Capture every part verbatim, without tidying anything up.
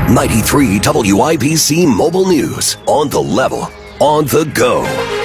ninety-three W I B C Mobile News. On the level, on the go.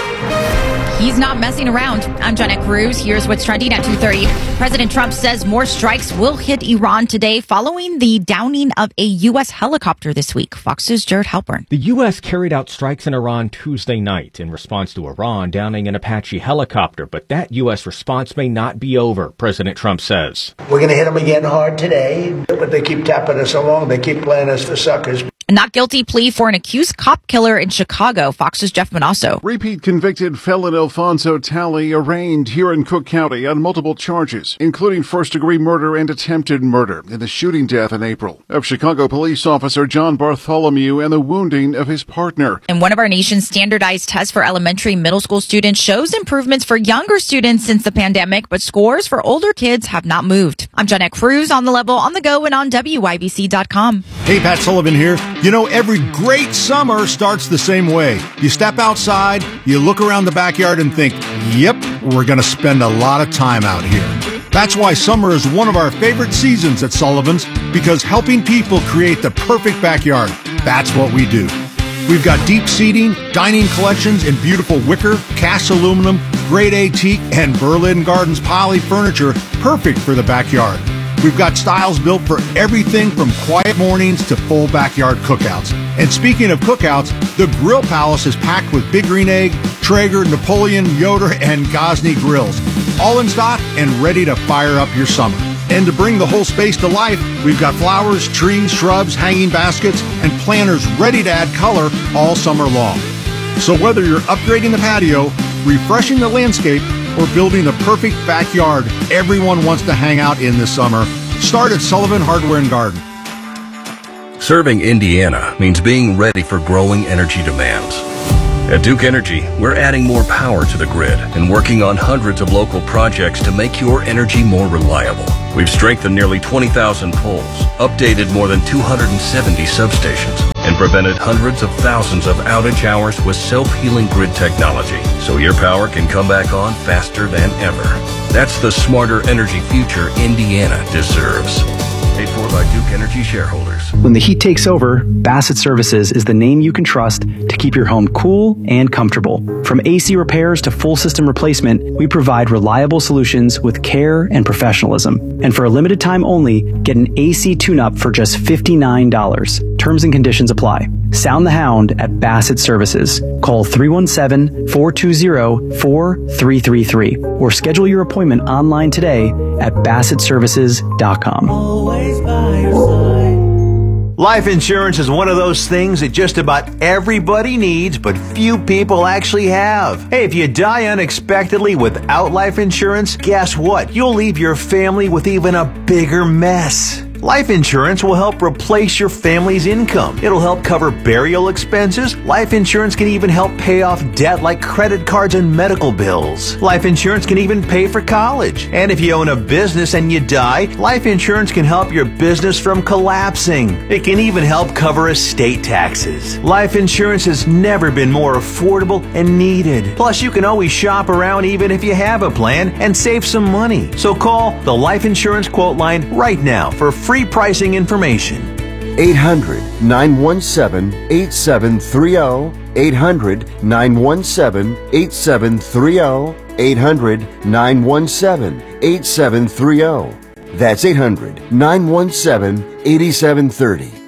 He's not messing around. I'm Jenna Cruz. Here's what's trending at two thirty. President Trump says more strikes will hit Iran today following the downing of a U S helicopter this week. Fox's Jared Halpern. The U S carried out strikes in Iran Tuesday night in response to Iran downing an Apache helicopter. But that U S response may not be over, President Trump says. We're going to hit them again hard today, but they keep tapping us along. They keep playing us for suckers. A not guilty plea for an accused cop killer in Chicago. Fox's Jeff Manasso. Repeat convicted felon Alfonso Talley arraigned here in Cook County on multiple charges, including first-degree murder and attempted murder in the shooting death in April of Chicago police officer John Bartholomew and the wounding of his partner. And one of our nation's standardized tests for elementary and middle school students shows improvements for younger students since the pandemic, but scores for older kids have not moved. I'm Jenna Cruz, on the level, on the go, and on W I B C dot com. Hey, Pat Sullivan here. You know, every great summer starts the same way. You step outside, you look around the backyard and think, yep, we're going to spend a lot of time out here. That's why summer is one of our favorite seasons at Sullivan's, because helping people create the perfect backyard, that's what we do. We've got deep seating, dining collections in beautiful wicker, cast aluminum, grade A teak, and Berlin Gardens poly furniture, perfect for the backyard. We've got styles built for everything from quiet mornings to full backyard cookouts. And speaking of cookouts, the Grill Palace is packed with Big Green Egg, Traeger, Napoleon, Yoder, and Gosney grills, all in stock and ready to fire up your summer. And to bring the whole space to life, we've got flowers, trees, shrubs, hanging baskets, and planters ready to add color all summer long. So whether you're upgrading the patio, refreshing the landscape, or building the perfect backyard everyone wants to hang out in this summer, start at Sullivan Hardware and Garden. Serving Indiana means being ready for growing energy demands. At Duke Energy, we're adding more power to the grid and working on hundreds of local projects to make your energy more reliable. We've strengthened nearly twenty thousand poles, updated more than two hundred seventy substations, and prevented hundreds of thousands of outage hours with self-healing grid technology, so your power can come back on faster than ever. That's the smarter energy future Indiana deserves. Paid for by Duke Energy shareholders. When the heat takes over, Bassett Services is the name you can trust to keep your home cool and comfortable. From A C repairs to full system replacement, we provide reliable solutions with care and professionalism. And for a limited time only, get an A C tune-up for just fifty-nine dollars. Terms and conditions apply. Sound the Hound at Bassett Services. Call three one seven, four two zero, four three three three or schedule your appointment online today at bassett services dot com. Always by your side. Life insurance is one of those things that just about everybody needs, but few people actually have. Hey, if you die unexpectedly without life insurance, guess what? You'll leave your family with even a bigger mess. Life insurance will help replace your family's income. It'll help cover burial expenses. Life insurance can even help pay off debt like credit cards and medical bills. Life insurance can even pay for college. And if you own a business and you die, life insurance can help your business from collapsing. It can even help cover estate taxes. Life insurance has never been more affordable and needed. Plus, you can always shop around even if you have a plan and save some money. So call the Life Insurance Quote Line right now for free Free pricing information. eight hundred, nine one seven, eight seven three zero. eight hundred, nine one seven, eight seven three zero. eight hundred, nine one seven, eight seven three zero. That's eight hundred, nine one seven, eight seven three zero.